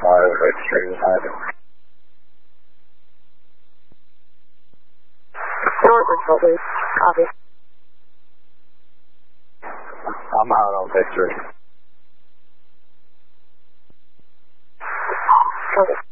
Extreme highway. Northern Voltage. Copy. I'm out on Victory. Copy.